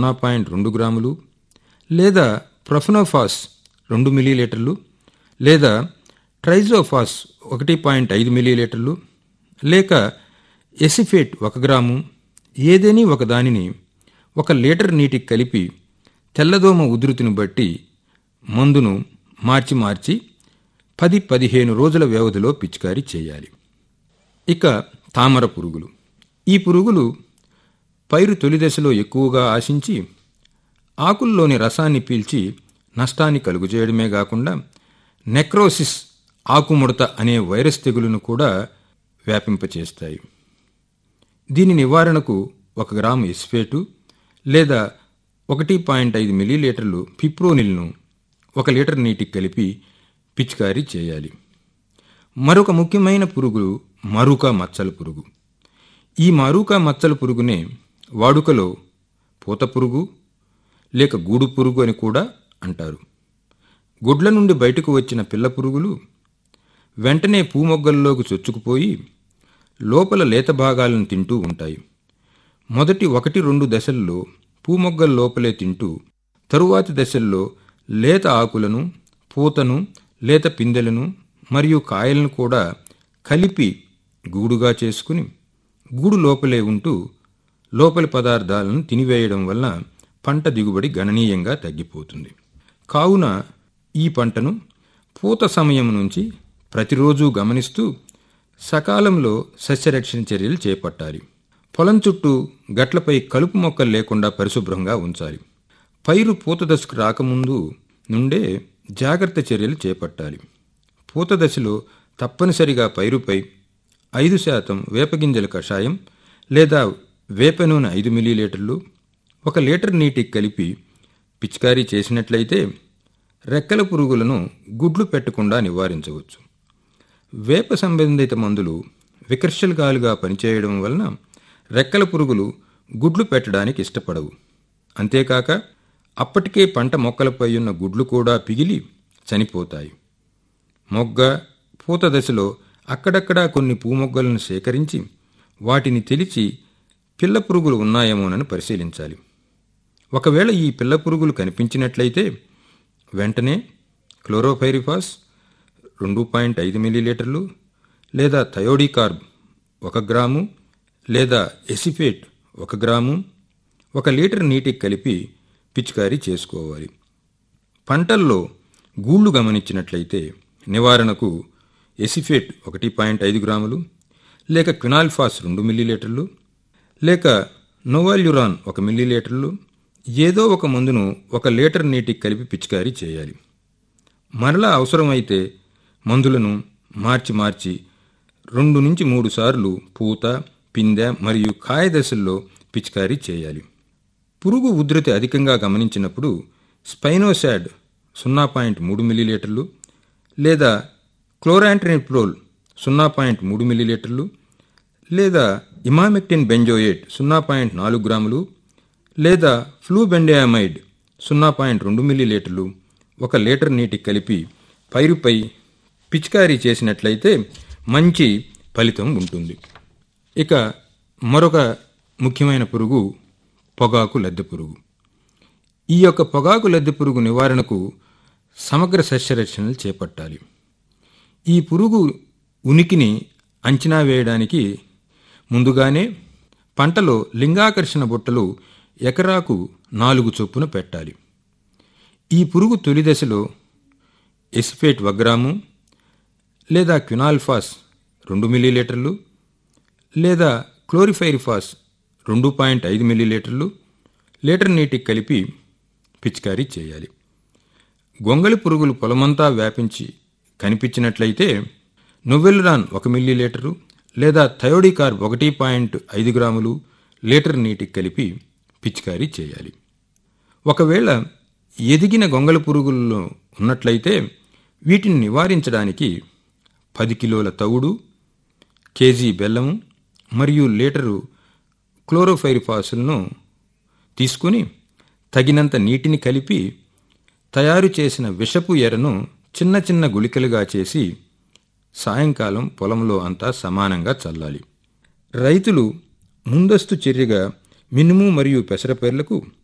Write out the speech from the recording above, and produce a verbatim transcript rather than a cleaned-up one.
సున్నా పాయింట్ రెండు గ్రాములు, లేదా ప్రొఫెనోఫాస్ రెండు మిల్లీలీటర్లు, లేదా ట్రైజోఫాస్ ఒకటి పాయింట్ ఐదు మిల్లీలీటర్లు, లేక ఎసిఫేట్ ఒక గ్రాము, ఏదేని ఒక దానిని ఒక లీటర్ నీటికి కలిపి తెల్లదోమ ఉధృతిని బట్టి మందును మార్చి మార్చి పది పదిహేను రోజుల వ్యవధిలో పిచికారీ చేయాలి. ఇక తామర పురుగులు. ఈ పురుగులు పైరు తొలి దశలో ఎక్కువగా ఆశించి ఆకుల్లోని రసాన్ని పీల్చి నష్టాన్ని కలుగజేయడమే కాకుండా నెక్రోసిస్ ఆకుముడత అనే వైరస్ తెగులును కూడా వ్యాపింపచేస్తాయి. దీని నివారణకు ఒక గ్రాము ఎస్ఫేటు లేదా ఒకటి పాయింట్ ఐదు మిల్లీలీటర్లు పిప్రోనిల్ను ఒక లీటర్ నీటికి కలిపి పిచికారీ చేయాలి. మరొక ముఖ్యమైన పురుగు మరూకా మచ్చల పురుగు. ఈ మరూకా మచ్చల పురుగునే వాడుకలో పూత పురుగు లేక గూడు పురుగు అని కూడా అంటారు. గుడ్ల నుండి బయటకు వచ్చిన పిల్ల పురుగులు వెంటనే పూమొగ్గల్లోకి చొచ్చుకుపోయి లోపల లేత భాగాలను తింటూ ఉంటాయి. మొదటి ఒకటి రెండు దశల్లో పూమొగ్గల లోపలే తింటూ తరువాతి దశల్లో లేత ఆకులను, పూతను, లేత పిందెలను మరియు కాయలను కూడా కలిపి గూడుగా చేసుకుని గూడు లోపలే ఉంటూ లోపలి పదార్థాలను తినివేయడం వలన పంట దిగుబడి గణనీయంగా తగ్గిపోతుంది. కావున ఈ పంటను పూత సమయం నుంచి ప్రతిరోజు గమనిస్తూ సకాలంలో సస్యరక్షణ చర్యలు చేపట్టాలి. పొలం చుట్టూ గట్లపై కలుపు మొక్కలు లేకుండా పరిశుభ్రంగా ఉంచాలి. పైరు పూత దశకు రాకముందు నుండే జాగ్రత్త చర్యలు చేపట్టాలి. పూత దశలో తప్పనిసరిగా పైరుపై ఐదు శాతం వేపగింజల కషాయం లేదా వేప నూనె ఐదు మిల్లీలీటర్లు ఒక లీటర్ నీటికి కలిపి పిచికారీ చేసినట్లయితే రెక్కల పురుగులను గుడ్లు పెట్టకుండా నివారించవచ్చు. వేప సంబంధిత మందులు వికర్షకాలుగా పనిచేయడం వలన రెక్కల పురుగులు గుడ్లు పెట్టడానికి ఇష్టపడవు. అంతేకాక అప్పటికే పంట మొక్కలపై ఉన్న గుడ్లు కూడా పిగిలి చనిపోతాయి. మొగ్గ పూత దశలో అక్కడక్కడా కొన్ని పూమొగ్గలను సేకరించి వాటిని తెలిచి పిల్ల పురుగులు ఉన్నాయేమోనని పరిశీలించాలి. ఒకవేళ ఈ పిల్ల పురుగులు కనిపించినట్లయితే వెంటనే క్లోరోఫైరిఫాస్ రెండు పాయింట్ ఐదు మిల్లీలీటర్లు లేదా థయోడికార్బ్ ఒక గ్రాము లేదా ఎసిఫేట్ ఒక గ్రాము ఒక లీటర్ నీటికి కలిపి పిచికారీ చేసుకోవాలి. పంటల్లో గూళ్ళు గమనించినట్లయితే నివారణకు ఎసిఫేట్ ఒకటి పాయింట్ ఐదు గ్రాములు లేక క్వినాల్ఫాస్ రెండు మిల్లీలీటర్లు లేక నోవాల్యురాన్ ఒక మిల్లీలీటర్లు ఏదో ఒక మందును ఒక లీటర్ నీటికి కలిపి పిచికారీ చేయాలి. మరలా అవసరమైతే మందులను మార్చి మార్చి రెండు నుంచి మూడు సార్లు పూత, పిందె మరియు కాయ దశల్లో పిచికారీ చేయాలి. పురుగు ఉధృతి అధికంగా గమనించినప్పుడు స్పైనోసాడ్ సున్నా పాయింట్ మూడు మిల్లీలీటర్లు లేదా క్లోరాంట్రినిప్రోల్ సున్నా పాయింట్ మూడు మిల్లీలీటర్లు లేదా ఇమామెక్టిన్ బెంజోయేట్ సున్నా పాయింట్ నాలుగు గ్రాములు లేదా ఫ్లూబెండియామైడ్ సున్నా పాయింట్ రెండు మిల్లీలీటర్లు ఒక లీటర్ నీటికి కలిపి పైరుపై పిచికారీ చేసినట్లయితే మంచి ఫలితం ఉంటుంది. ఇక మరొక ముఖ్యమైన పురుగు పొగాకు లద్దె పురుగు. ఈ యొక్క పొగాకు లద్దె పురుగు నివారణకు సమగ్ర సస్యరక్షణలు చేపట్టాలి. ఈ పురుగు ఉనికిని అంచనా వేయడానికి ముందుగానే పంటలో లింగాకర్షణ బుట్టలు ఎకరాకు నాలుగు చొప్పున పెట్టాలి. ఈ పురుగు తొలి దశలో ఎసిఫేట్ ఒక గ్రాము లేదా క్వినాల్ఫాస్ రెండు మిల్లీలీటర్లు లేదా క్లోరిఫైరిఫాస్ రెండు పాయింట్ ఐదు మిల్లీలీటర్లు లీటర్ నీటికి కలిపి పిచికారీ చేయాలి. గొంగళి పురుగులు పొలమంతా వ్యాపించి కనిపించినట్లయితే నొవెల్రాన్ ఒక మిల్లీలీటరు లేదా థయోడికార్బ్ ఒకటి పాయింట్ ఐదు గ్రాములు లీటర్ నీటికి కలిపి పిచికారీ చేయాలి. ఒకవేళ ఎదిగిన గొంగళి పురుగుల్లో ఉన్నట్లయితే వీటిని నివారించడానికి పది కిలోల తవుడు, కేజీ బెల్లము మరియు లీటరు క్లోరోఫైరిఫాసులను తీసుకుని తగినంత నీటిని కలిపి తయారు చేసిన విషపు ఎరను చిన్న చిన్న గుళికలుగా చేసి సాయంకాలం పొలంలో అంతా సమానంగా చల్లాలి. రైతులు ముందస్తు చర్యగా మినుము మరియు పెసరపైర్లకు